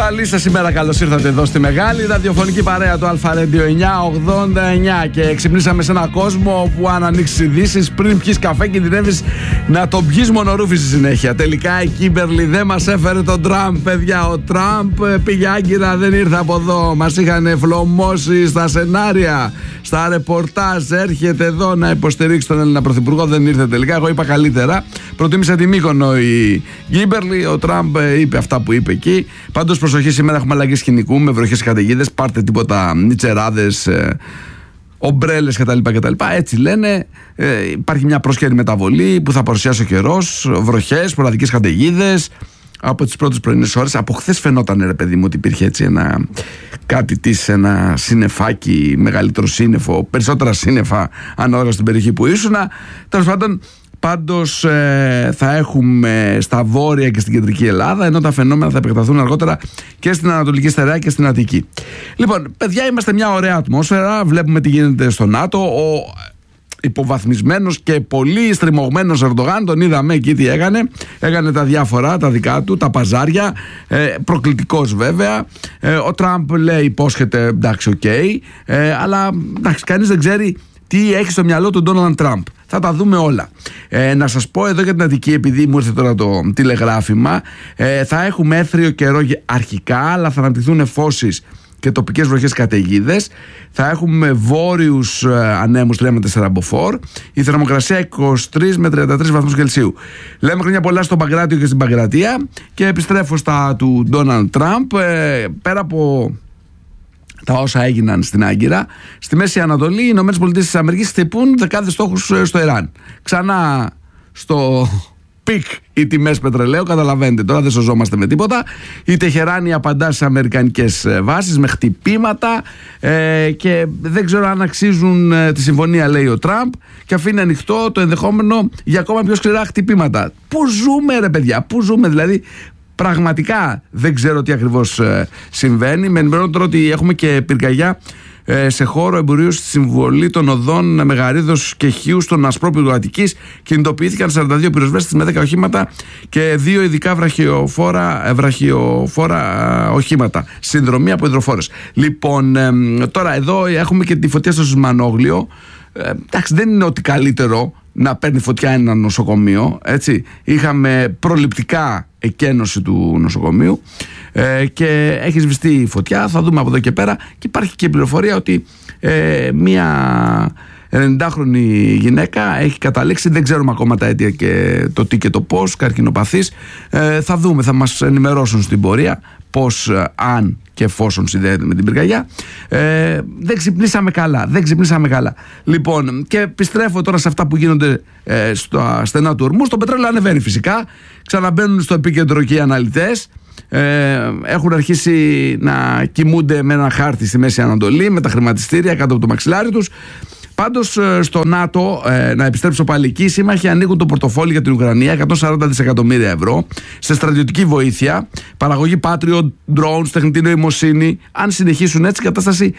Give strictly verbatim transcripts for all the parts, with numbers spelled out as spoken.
Καλή σας ημέρα, καλώς ήρθατε εδώ στη μεγάλη ραδιοφωνική παρέα του Αλφα Radio εννιακόσια ογδόντα εννιά. Και ξυπνήσαμε σε έναν κόσμο που αν ανοίξεις ειδήσεις, πριν πιεις καφέ, κινδυνεύεις να τον πιεις μονορούφι στη συνέχεια. Τελικά η Κίμπερλι δεν μας έφερε τον Τραμπ, παιδιά. Ο Τραμπ πήγε άγκυρα, δεν ήρθε από εδώ. Μας είχαν φλωμώσει στα σενάρια, στα ρεπορτάζ. Έρχεται εδώ να υποστηρίξει τον Έλληνα Πρωθυπουργό, δεν ήρθε τελικά. Εγώ είπα καλύτερα. Προτίμησε τη Μύκονο η Κίμπερλι. Ο Τραμπ είπε αυτά που είπε εκεί. Πάντως προσοχή, σήμερα έχουμε αλλαγή σκηνικού με βροχές καταιγίδες. Πάρτε τίποτα νιτσεράδες, ε, ομπρέλες κτλ, κτλ. Έτσι λένε. Ε, υπάρχει μια πρόσκαιρη μεταβολή που θα παρουσιάσει ο καιρός. Βροχές, προλαδικές καταιγίδες από τις πρώτες πρωινές ώρες. Από χθες φαινόταν, ρε παιδί μου, ότι υπήρχε έτσι ένα κάτι της, ένα σύννεφάκι, μεγαλύτερο σύννεφο, περισσότερα σύννεφα ανάλογα στην περιοχή που ήσουν. Τέλος πάντων, Πάντως ε, θα έχουμε στα βόρεια και στην κεντρική Ελλάδα, ενώ τα φαινόμενα θα επεκταθούν αργότερα και στην Ανατολική Στερεά και στην Αττική. Λοιπόν, παιδιά, είμαστε μια ωραία ατμόσφαιρα. Βλέπουμε τι γίνεται στο ΝΑΤΟ. Ο υποβαθμισμένος και πολύ στριμωγμένος Ερντογάν, τον είδαμε εκεί τι έκανε. Έκανε τα διάφορα, τα δικά του, τα παζάρια. Ε, προκλητικός βέβαια. Ε, ο Τραμπ λέει, υπόσχεται, εντάξει, οκ. Okay, ε, αλλά εντάξει, κανείς δεν ξέρει τι έχει στο μυαλό του Ντόναλντ Τραμπ. Θα τα δούμε όλα. Ε, να σας πω εδώ για την Αττική, επειδή μου ήρθε τώρα το τηλεγράφημα, ε, θα έχουμε έθριο καιρό αρχικά, αλλά θα αναπτυχθούν εφώσεις και τοπικές βροχές καταιγίδες. Θα έχουμε βόρειους ε, ανέμους τρία με τέσσερα μποφόρ. Η θερμοκρασία είκοσι τρεις με τριάντα τρεις βαθμούς Κελσίου. Λέμε χρόνια πολλά στον Παγκράτιο και στην Παγκρατία. Και επιστρέφω στα του Ντόναλντ Τραμπ. Ε, πέρα από τα όσα έγιναν στην Άγκυρα, στη Μέση Ανατολή, οι Ηνωμένες Πολιτείες της Αμερικής χτυπούν δεκάδες στόχους στο Ιράν. Ξανά στο πικ οι τιμές πετρελαίου, καταλαβαίνετε, τώρα δεν σωζόμαστε με τίποτα. Η Τεχεράνη απαντά στις αμερικανικές βάσεις με χτυπήματα ε, και δεν ξέρω αν αξίζουν ε, τη συμφωνία, λέει ο Τραμπ, και αφήνει ανοιχτό το ενδεχόμενο για ακόμα πιο σκληρά χτυπήματα. Πού ζούμε, ρε παιδιά, πού ζούμε δηλαδή? Πραγματικά δεν ξέρω τι ακριβώς ε, συμβαίνει. Με ενημερώνω τώρα ότι έχουμε και πυρκαγιά ε, σε χώρο εμπορίου στη συμβολή των οδών Μεγαρίδος και Χίου στον Ασπρόπυργο Αττικής. Κινητοποιήθηκαν σαράντα δύο πυροσβέστες με δέκα οχήματα και δύο ειδικά βραχιοφόρα, ε, βραχιοφόρα ε, οχήματα. Συνδρομή από υδροφόρες. Λοιπόν, ε, τώρα εδώ έχουμε και τη φωτιά στο Σμανόγλιο. Ε, εντάξει, δεν είναι ότι καλύτερο να παίρνει φωτιά ένα νοσοκομείο, έτσι. Είχαμε προληπτικά εκένωση του νοσοκομείου ε, και έχει σβηστεί η φωτιά. Θα δούμε από εδώ και πέρα. Και υπάρχει και πληροφορία ότι ε, μία ενενηντάχρονη γυναίκα έχει καταλήξει, δεν ξέρουμε ακόμα τα αίτια και το τι και το πώς, καρκινοπαθής. ε, θα δούμε, θα μας ενημερώσουν στην πορεία πώς, αν και εφόσον συνδέεται με την πυρκαγιά. Ε, δεν ξυπνήσαμε καλά, δεν ξυπνήσαμε καλά. Λοιπόν, και επιστρέφω τώρα σε αυτά που γίνονται ε, στα στενά του ορμού. Το πετρέλαιο ανεβαίνει φυσικά, ξαναμπαίνουν στο επίκεντρο και οι αναλυτές. Ε, έχουν αρχίσει να κοιμούνται με ένα χάρτη στη Μέση Ανατολή, με τα χρηματιστήρια κάτω από το μαξιλάρι τους. Πάντως στο ΝΑΤΟ, ε, να επιστρέψω πάλι εκεί, οι σύμμαχοι ανοίγουν το πορτοφόλι για την Ουκρανία, εκατόν σαράντα δισεκατομμύρια ευρώ, σε στρατιωτική βοήθεια, παραγωγή Patriot, drones, τεχνητή νοημοσύνη. Αν συνεχίσουν έτσι, η κατάσταση,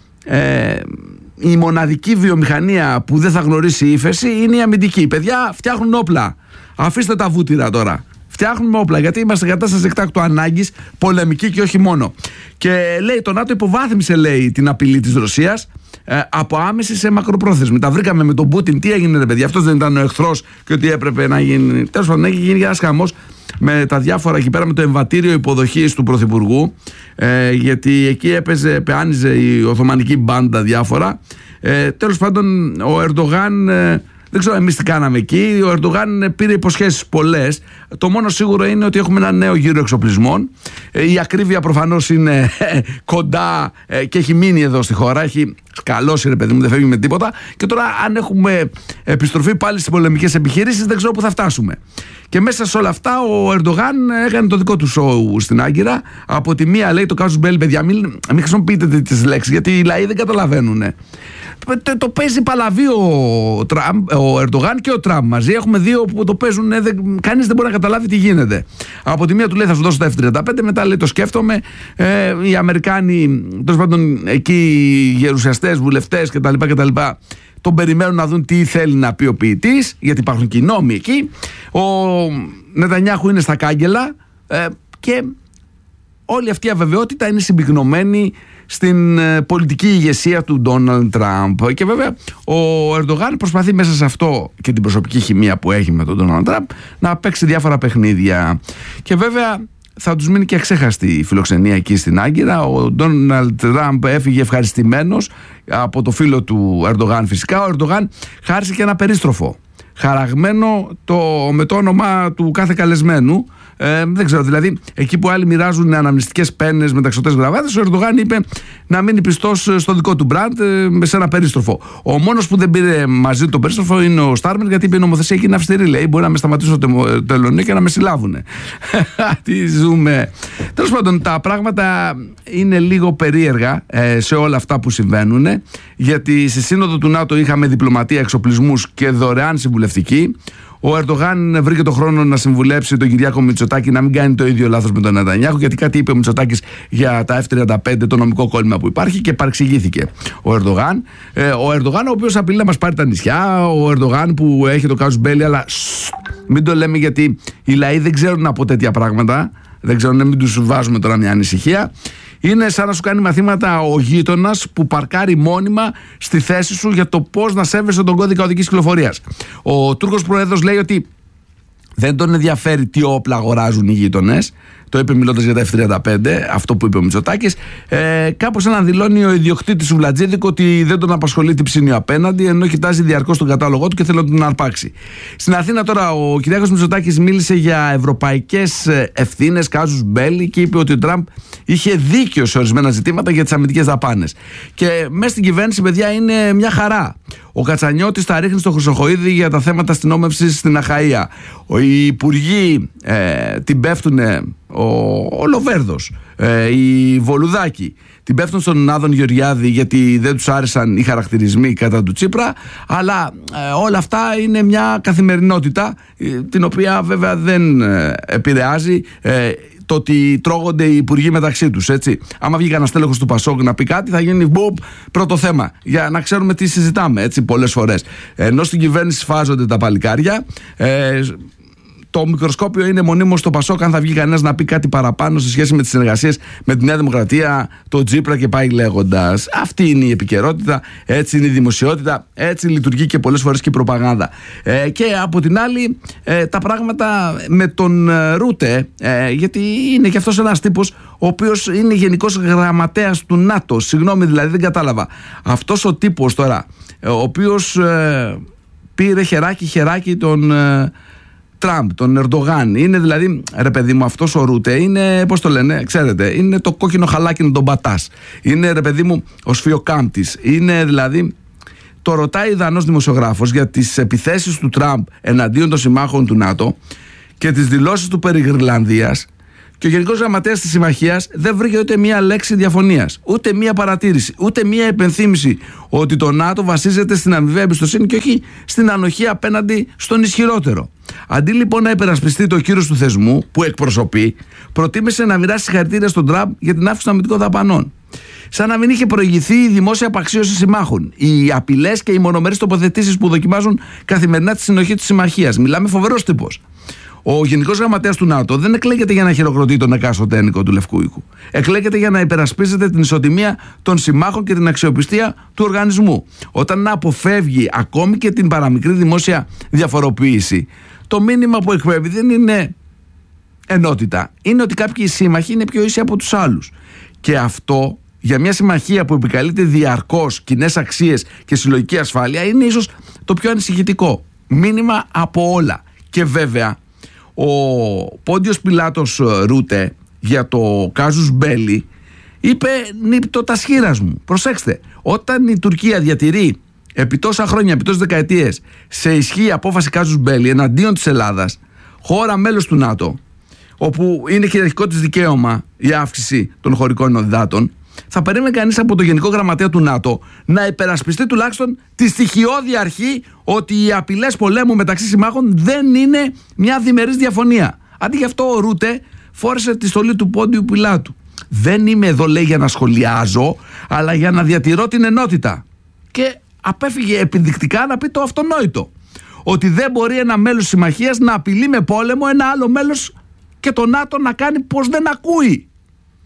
ε, η μοναδική βιομηχανία που δεν θα γνωρίσει ύφεση είναι η αμυντική. Παιδιά, φτιάχνουν όπλα. Αφήστε τα βούτυρα τώρα. Φτιάχνουμε όπλα, γιατί είμαστε σε κατάσταση εκτάκτου ανάγκης, πολεμική και όχι μόνο. Και λέει, το ΝΑΤΟ υποβάθμισε, λέει, την απειλή της Ρωσίας ε, από άμεση σε μακροπρόθεσμη. Τα βρήκαμε με τον Πούτιν. Τι έγινε, ρε παιδιά? Αυτός δεν ήταν ο εχθρός και ότι έπρεπε να γίνει? Τέλος πάντων, έχει γίνει ένας χαμός με τα διάφορα εκεί πέρα, με το εμβατήριο υποδοχής του Πρωθυπουργού, ε, γιατί εκεί έπαιζε, πεάνιζε η Οθωμανική μπάντα διάφορα. Ε, τέλος πάντων, ο Ερντογάν. Ε, Δεν ξέρω εμείς τι κάναμε εκεί. Ο Ερντογάν πήρε υποσχέσεις πολλές. Το μόνο σίγουρο είναι ότι έχουμε ένα νέο γύρο εξοπλισμών. Η ακρίβεια προφανώς είναι κοντά και έχει μείνει εδώ στη χώρα. Έχει σκαλώσει, ρε παιδί μου, δεν φεύγει με τίποτα. Και τώρα, αν έχουμε επιστροφή πάλι στις πολεμικές επιχειρήσεις, δεν ξέρω πού θα φτάσουμε. Και μέσα σε όλα αυτά, ο Ερντογάν έκανε το δικό του σοου στην Άγκυρα. Από τη μία λέει το casus belli, παιδιά, μην, μην χρησιμοποιείτε τις λέξεις, γιατί οι λαοί δεν καταλαβαίνουν. Το, το παίζει παλαβή ο, Τραμπ, ο Ερντογάν και ο Τραμπ μαζί. Έχουμε δύο που το παίζουν, δεν, κανείς δεν μπορεί να καταλάβει τι γίνεται. Από τη μία του λέει θα σου δώσω τα εφ τριάντα πέντε, μετά λέει το σκέφτομαι. Ε, οι Αμερικάνοι, τέλος πάντων εκεί οι γερουσιαστές, βουλευτές κτλ. κτλ. Τον περιμένουν να δουν τι θέλει να πει ο ποιητής, γιατί υπάρχουν και νόμοι εκεί. Ο Νετανιάχου είναι στα κάγκελα ε, και όλη αυτή η αβεβαιότητα είναι συμπυκνωμένη στην ε, πολιτική ηγεσία του Ντόναλντ Τραμπ. Και βέβαια ο Ερντογάν προσπαθεί μέσα σε αυτό και την προσωπική χημεία που έχει με τον Ντόναλντ Τραμπ να παίξει διάφορα παιχνίδια. Και βέβαια θα τους μείνει και αξέχαστη η φιλοξενία εκεί στην Άγκυρα. Ο Ντόναλντ Τραμπ έφυγε ευχαριστημένος από το φίλο του Ερντογάν φυσικά. Ο Ερντογάν χάρισε και ένα περίστροφο χαραγμένο το, με το όνομα του κάθε καλεσμένου. Ε, δεν ξέρω, δηλαδή εκεί που άλλοι μοιράζουν αναμνηστικές πένες με ταξιωτές γραβάτες, ο Ερντογάν είπε να μείνει πιστός στο δικό του μπραντ ε, σε ένα περίστροφο. Ο μόνος που δεν πήρε μαζί του το περίστροφο είναι ο Στάρμερ, γιατί είπε η νομοθεσία εκεί είναι αυστηρή. Λέει: μπορεί να με σταματήσουν το τελωνίο και να με συλλάβουν. Τι ζούμε. Τέλος πάντων, τα πράγματα είναι λίγο περίεργα ε, σε όλα αυτά που συμβαίνουν, γιατί στη σύνοδο του ΝΑΤΟ είχαμε διπλωματία, εξοπλισμούς και δωρεάν συμβουλευτική. Ο Ερντογάν βρήκε το χρόνο να συμβουλέψει τον Κυριάκο Μητσοτάκη να μην κάνει το ίδιο λάθος με τον Νετανιάχου, γιατί κάτι είπε ο Μητσοτάκης για τα εφ τριάντα πέντε, το νομικό κόλλημα που υπάρχει, και παρεξηγήθηκε ο Ερντογάν. Ε, ο Ερντογάν, ο οποίος απειλεί να μας πάρει τα νησιά, ο Ερντογάν που έχει το κάζους μπέλι, αλλά σ, μην το λέμε γιατί οι λαοί δεν ξέρουν από τέτοια πράγματα. Δεν ξέρω, να μην τους βάζουμε τώρα μια ανησυχία. Είναι σαν να σου κάνει μαθήματα ο γείτονας που παρκάρει μόνιμα στη θέση σου για το πώς να σέβεσαι τον κώδικα οδικής κυκλοφορίας. Ο Τούρκος Πρόεδρος λέει ότι δεν τον ενδιαφέρει τι όπλα αγοράζουν οι γείτονες. Το είπε μιλώντας για τα εφ τριάντα πέντε, αυτό που είπε ο Μητσοτάκης. Ε, κάπως σαν να δηλώνει ο ιδιοκτήτης του Βλατζίδικο ότι δεν τον απασχολεί τι ψήνει απέναντι, ενώ κοιτάζει διαρκώς τον κατάλογό του και θέλει να τον αρπάξει. Στην Αθήνα τώρα ο Κυριάκος Μητσοτάκης μίλησε για ευρωπαϊκές ευθύνες, κάζους μπέλι, και είπε ότι ο Τραμπ είχε δίκιο σε ορισμένα ζητήματα για τις αμυντικές δαπάνες. Και μέσα στην κυβέρνηση, παιδιά, είναι μια χαρά. Ο Κατσανιώτης τα ρίχνει στο Χρυσοχοΐδη για τα θέματα αστυνόμευσης στην Αχαΐα. Οι υπουργοί ε, την πέφτουνε, ο, ο Λοβέρδος, ε, η Βολουδάκη, την πέφτουν στον Άδων Γεωργιάδη γιατί δεν τους άρεσαν οι χαρακτηρισμοί κατά του Τσίπρα. Αλλά ε, όλα αυτά είναι μια καθημερινότητα, ε, την οποία βέβαια δεν ε, επηρεάζει ε, το ότι τρώγονται οι υπουργοί μεταξύ τους, έτσι. Άμα βγει κανένας τέλεχος του Πασόκ να πει κάτι, θα γίνει μπουμ, πρώτο θέμα. Για να ξέρουμε τι συζητάμε, έτσι, πολλές φορές. Ενώ στην κυβέρνηση σφάζονται τα παλικάρια. Ε, Το μικροσκόπιο είναι μονίμως στο Πασόκ αν θα βγει κανένας να πει κάτι παραπάνω σε σχέση με τις συνεργασίες με τη Νέα Δημοκρατία, το Τσίπρα και πάει λέγοντας. Αυτή είναι η επικαιρότητα, έτσι είναι η δημοσιότητα, έτσι λειτουργεί και πολλές φορές και η προπαγάνδα. Ε, και από την άλλη, ε, τα πράγματα με τον ε, Ρούτε, ε, γιατί είναι και αυτός ένας τύπος ο οποίος είναι γενικός γραμματέας του ΝΑΤΟ. Συγγνώμη, δηλαδή δεν κατάλαβα. Αυτός ο τύπος τώρα, ε, ο οποίος ε, πήρε χεράκι χεράκι τον Ε, Τραμπ, τον Ερντογάν. Είναι δηλαδή, ρε παιδί μου, αυτός ο Ρούτε είναι, πώς το λένε, ξέρετε, είναι το κόκκινο χαλάκι να τον πατάς. Είναι, ρε παιδί μου, ο σφιοκάμπτης. Είναι δηλαδή, το ρωτάει Δανός δημοσιογράφος για τις επιθέσεις του Τραμπ εναντίον των συμμάχων του ΝΑΤΟ και τις δηλώσεις του περί Γρυλανδίας, και ο Γενικός Γραμματέας της Συμμαχίας δεν βρήκε ούτε μία λέξη διαφωνίας, ούτε μία παρατήρηση, ούτε μία επενθύμηση ότι το ΝΑΤΟ βασίζεται στην αμοιβαία εμπιστοσύνη και όχι στην ανοχή απέναντι στον ισχυρότερο. Αντί λοιπόν να υπερασπιστεί το κύρος του θεσμού που εκπροσωπεί, προτίμησε να μοιράσει συγχαρητήρια στον Τραμπ για την αύξηση των αμυντικών δαπανών. Σαν να μην είχε προηγηθεί η δημόσια απαξίωση συμμάχων, οι απειλές και οι μονομερείς τοποθετήσεις που δοκιμάζουν καθημερινά τη συνοχή της συμμαχίας. Μιλάμε φοβερός τύπος. Ο Γενικός Γραμματέας του ΝΑΤΟ δεν εκλέγεται για να χειροκροτεί τον εκάστοτε ένικο του Λευκού Οίκου. Εκλέγεται για να υπερασπίζεται την ισοτιμία των συμμάχων και την αξιοπιστία του οργανισμού. Όταν να αποφεύγει ακόμη και την παραμικρή δημόσια διαφοροποίηση. Το μήνυμα που εκπέμπει δεν είναι ενότητα. Είναι ότι κάποιοι σύμμαχοι είναι πιο ίσοι από τους άλλους. Και αυτό για μια συμμαχία που επικαλείται διαρκώς κοινές αξίες και συλλογική ασφάλεια είναι ίσως το πιο ανησυχητικό μήνυμα από όλα. Και βέβαια, ο Πόντιος Πιλάτος Ρούτε για το κάζους μπέλι είπε νύπτω τα σχήρας μου. Προσέξτε, όταν η Τουρκία διατηρεί επί τόσα χρόνια, επί τόσες δεκαετίες σε ισχύ απόφαση κάζους μπέλι εναντίον της Ελλάδας, χώρα μέλος του ΝΑΤΟ, όπου είναι κυριαρχικό της δικαίωμα η αύξηση των χωρικών υδάτων, θα περίμενε κανείς από το Γενικό Γραμματέα του ΝΑΤΟ να υπερασπιστεί τουλάχιστον τη στοιχειώδη αρχή ότι οι απειλές πολέμου μεταξύ συμμάχων δεν είναι μια διμερής διαφωνία. Αντί γι' αυτό ο Ρούτε φόρεσε τη στολή του Πόντιου Πιλάτου. Δεν είμαι εδώ, λέει, για να σχολιάζω, αλλά για να διατηρώ την ενότητα. Και απέφυγε επιδεικτικά να πει το αυτονόητο. Ότι δεν μπορεί ένα μέλος της συμμαχίας να απειλεί με πόλεμο ένα άλλο μέλος και το ΝΑΤΟ να κάνει πως δεν ακούει.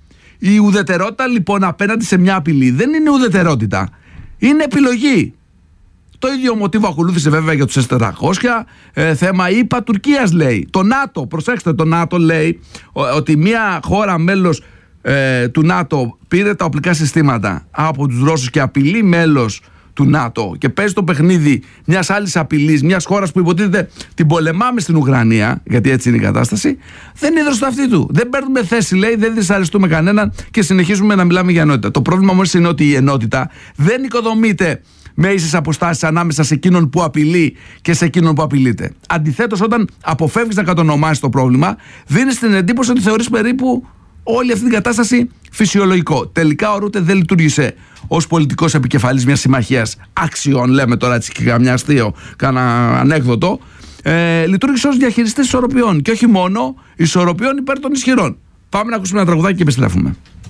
Η ουδετερότητα λοιπόν απέναντι σε μια απειλή δεν είναι ουδετερότητα. Είναι επιλογή. Το ίδιο μοτίβο ακολούθησε βέβαια για τους ες τετρακόσια, ε, θέμα ΗΠΑ Τουρκίας λέει. Το ΝΑΤΟ, προσέξτε, το ΝΑΤΟ λέει ότι μια χώρα μέλος ε, του ΝΑΤΟ πήρε τα οπλικά συστήματα από τους Ρώσους και απειλεί μέλος του ΝΑΤΟ και παίζει το παιχνίδι μιας άλλης απειλής, μιας χώρας που υποτίθεται την πολεμάμε στην Ουκρανία, γιατί έτσι είναι η κατάσταση, δεν είδε στο αυτί του. Δεν παίρνουμε θέση, λέει, δεν δυσαρεστούμε κανέναν και συνεχίζουμε να μιλάμε για ενότητα. Το πρόβλημα όμως είναι ότι η ενότητα δεν οικοδομείται με ίσες αποστάσεις ανάμεσα σε εκείνον που απειλεί και σε εκείνον που απειλείται. Αντιθέτως, όταν αποφεύγεις να κατονομάσεις το πρόβλημα, δίνεις την εντύπωση ότι θεωρείς περίπου όλη αυτή την κατάσταση φυσιολογικό. Τελικά ο Ρούτε δεν λειτουργήσε ως πολιτικός επικεφαλής μιας συμμαχίας αξιών, λέμε τώρα έτσι και καμιά αστείο, κάνα ανέκδοτο. Ε, λειτουργήσε ως διαχειριστής ισορροπιών και όχι μόνο ισορροπιών υπέρ των ισχυρών. Πάμε να ακούσουμε ένα τραγουδάκι και επιστρέφουμε.